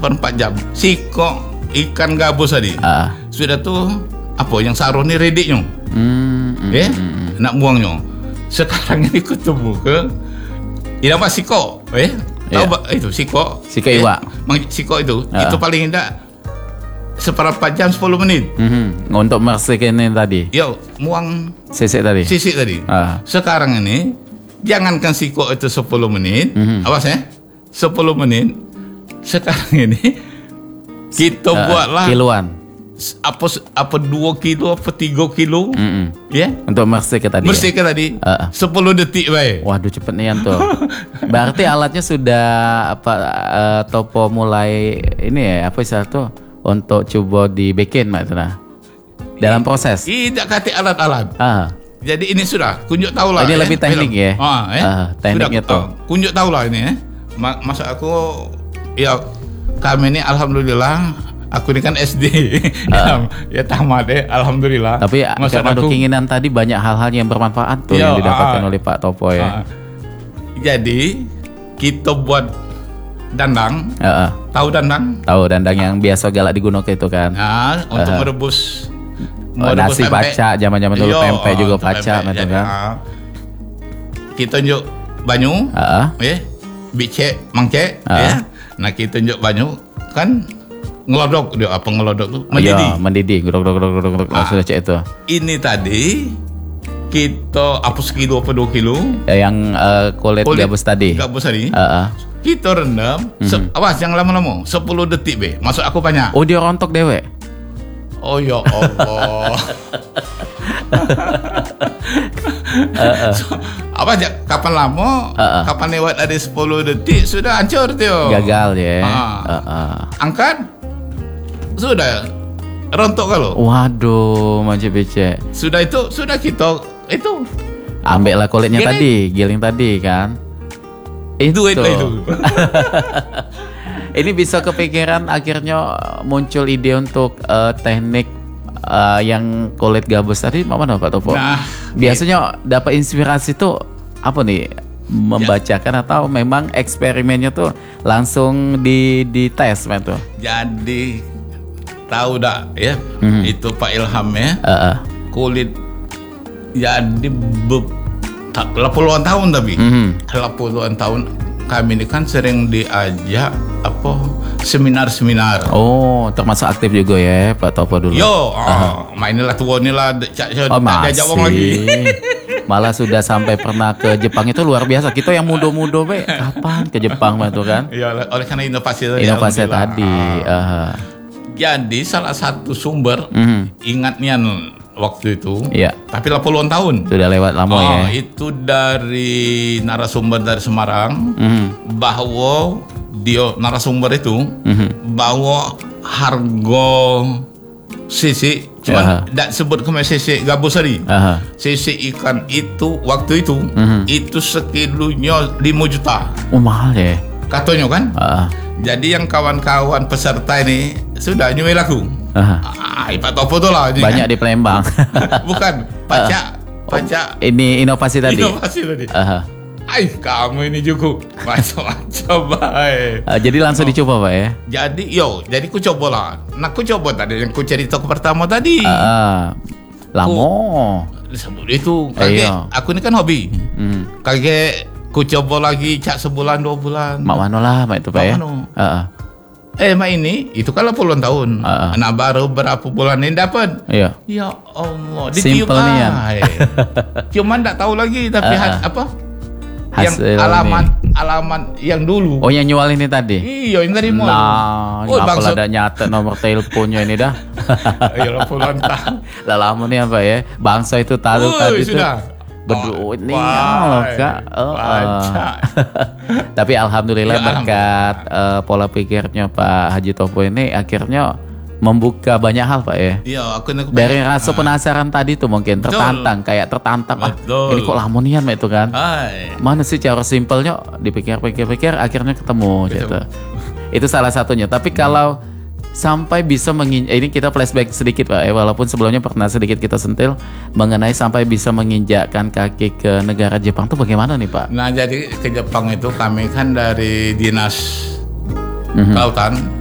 seperempat jam. Siko ikan gabus tadi. Sudah tuh apa yang saru ni rediknya. Nak buangnya. Sekarang ini ketemu ke Irama Siko, tahu itu Siko iwak. Siko itu paling tidak seperempat jam 10 menit. Untuk membersihkan ini tadi. Yo, muang sisik tadi. Sekarang ini jangankan Siko itu 10 menit, awas ya, 10 menit. Sekarang ini kita buatlah kiloan. Apa 2 kilo, apa 3 kilo, untuk membersihkan tadi. Bersihkan tadi, 10 detik baik. Waduh, cepet nih tuh. Berarti alatnya sudah Topo mulai ini ya, apa istilah tuh untuk coba dibikin maksudnya dalam proses. Tidak kata alat-alat. Jadi ini sudah kunjuk tahu lah. Ini lebih teknik ya. Tekniknya tuh. Kunjuk tahu lah ini. Masa aku ya kami ini alhamdulillah. Aku ini kan SD, ya tamat alhamdulillah. Tapi karena keinginan tadi banyak hal-hal yang bermanfaat tuh yang didapatkan oleh Pak Topo ya. Jadi kita buat dandang, tahu dandang? Tahu dandang yang biasa galak digunakan itu kan. Untuk merebus nasi paca, zaman-zaman dulu pempek juga paca, gitu kan. Kita tunjuk banyu, bicek, mangcek, Nah kita tunjuk banyu kan. Ngelodok dia tuh mendidih sudah cek itu. Ini tadi kita hapus kilo apa 2 kilo yang kulit gabus tadi. Kita rendam awas jangan lama-lama 10 detik be. Masuk aku banyak. Oh dia rontok dewe. Oh ya Allah. Apa aja kapan lama kapan lewat dari 10 detik sudah hancur tuh. Gagal ya. Angkat sudah rontok kalau. Waduh, macam becek. Sudah kita itu ambil lah kulitnya tadi, giling tadi kan. Itu. Ini bisa kepikiran akhirnya muncul ide untuk teknik yang kulit gabus tadi mana Pak Topo? Biasanya dapat inspirasi tuh apa nih? Membacakan atau memang eksperimennya tuh langsung dites tuh. Jadi tahu dah ya, itu Pak Ilham ya. Kulit jadi puluhan tahun tapi puluhan tahun kami ini kan sering diajak seminar-seminar. Oh, termasuk aktif juga ya Pak Topo dulu. Mainilah tua inilah diajak wong lagi. Malah sudah sampai pernah ke Jepang, itu luar biasa. Kita yang muda-muda kapan ke Jepang itu kan? Iya, oleh karena inovasi tadi. Jadi salah satu sumber ingatnya waktu itu, tapi puluhan tahun sudah lewat lama ya. Itu dari narasumber dari Semarang, bahwa dia narasumber itu bahwa harga sisik cuma tidak sebut kemarin sisik gabus tadi. Sisik ikan itu waktu itu itu sekilonya 5 juta. Mahal ya katanya kan. Jadi yang kawan-kawan peserta ini sudah nyuwil aku. Pak Topo tuh lah banyak kan? Di Palembang. Bukan paca. Ini inovasi tadi. Kamu ini juga macam-macam baik. Jadi langsung dicoba Pak ya. Jadi ku coba lah. Nah ku coba tadi yang ku cerita pertama tadi. Lamo. Itu aku ini kan hobi. Kaget ku coba lagi cak sebulan 2 bulan. Mak mano lah mak itu Pak ya. Mak ini itu kan puluhan tahun. Nah baru berapa bulan ini dapat. Ya Allah. Simple nih ya. Cuman tak tahu lagi tapi yang alamat yang dulu. Oh yang nyual ini tadi. Iya yang tadi mau. Kenapa ada nyatet nomor teleponnya ini dah. Iya puluhan tahun. Lah lama nih apa ya? Bangsa itu taruh tadi sudah. Tuh. Berduit nih Kak. Tapi alhamdulillah berkat pola pikirnya Pak Haji Topo ini akhirnya membuka banyak hal Pak ya. Iya, dari rasa penasaran tadi tuh mungkin tertantang. Ini kok lamonian itu kan. Mana sih cara simpelnya dipikir-pikir akhirnya ketemu gitu. Itu salah satunya. Tapi kalau sampai bisa ini kita flashback sedikit Pak ya, walaupun sebelumnya pernah sedikit kita sentil mengenai sampai bisa menginjakkan kaki ke negara Jepang tuh bagaimana nih Pak? Nah jadi ke Jepang itu kami kan dari dinas kelautan